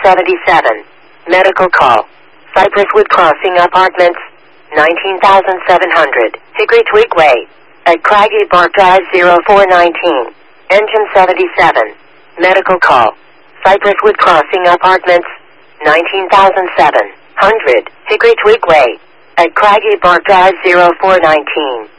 77. Medical call. Cypress Wood Crossing Apartments, 19,700, Hickory Twig Way. At Craggy Bark Drive 0419. Engine 77. Medical call. Cypress Wood Crossing Apartments, 19,700, Hickory Twig Way. At Craggy Bark Drive 0419.